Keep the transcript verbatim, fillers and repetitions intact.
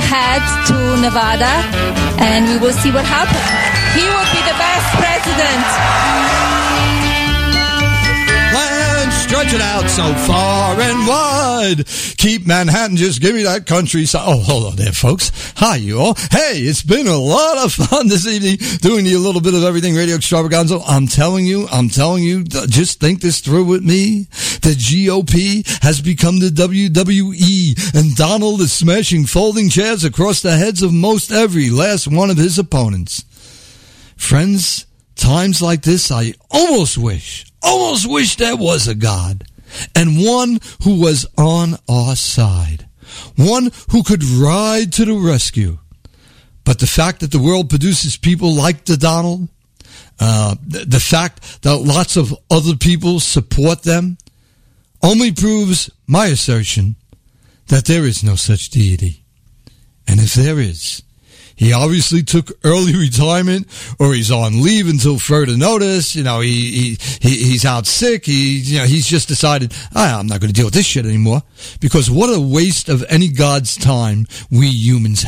head to Nevada, and we will see what happens. He will be the best president. Land, stretch it out so far and wide. Keep Manhattan, just give me that countryside. Oh, hold on there, folks. Hi, you all. Hey, it's been a lot of fun this evening doing you a little bit of everything Radio Extravaganza. I'm telling you, I'm telling you, just think this through with me. The G O P has become the W W E, and Donald is smashing folding chairs across the heads of most every last one of his opponents. Friends, times like this, I almost wish, almost wish there was a God, and one who was on our side, one who could ride to the rescue. But the fact that the world produces people like the Donald, uh, the, the fact that lots of other people support them, only proves my assertion that there is no such deity. And if there is, he obviously took early retirement, or he's on leave until further notice. You know, he, he, he he's out sick. He, you know, he's just decided, ah, I'm not going to deal with this shit anymore. Because what a waste of any God's time we humans